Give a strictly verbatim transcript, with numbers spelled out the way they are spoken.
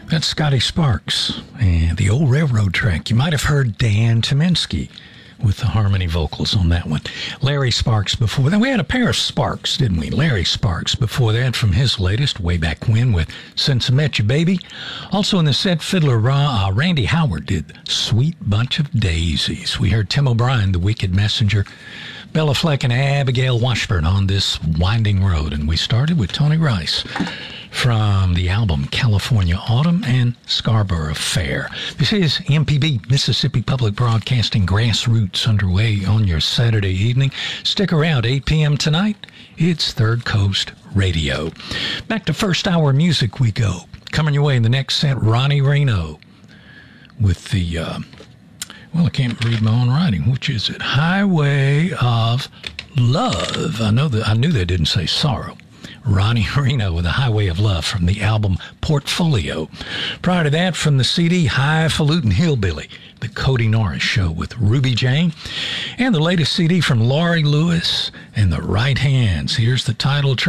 That's Scotty Sparks and the old railroad track. You might have heard Dan Tyminski with the harmony vocals on that one. Larry Sparks before that. We had a pair of Sparks, didn't we? Larry Sparks before that from his latest way back when with Since I Met You Baby. Also in the set, fiddler uh, Randy Howard did Sweet Bunch of Daisies. We heard Tim O'Brien, The Wicked Messenger, Bella Fleck and Abigail Washburn on This Winding Road. And we started with Tony Rice from the album California Autumn and Scarborough Fair. This is M P B, Mississippi Public Broadcasting Grassroots, underway on your Saturday evening. Stick around, eight p.m. tonight. It's Third Coast Radio. Back to first hour music we go. Coming your way in the next set, Ronnie Reno with the, uh, well, I can't read my own writing. Which is it? Highway of Love. I know that I knew they didn't say sorrow. Ronnie Reno with A Highway of Love from the album Portfolio. Prior to that, from the C D Highfalutin Hillbilly, The Cody Norris Show with Ruby Jane. And the latest C D from Laurie Lewis and the Right Hands. Here's the title track.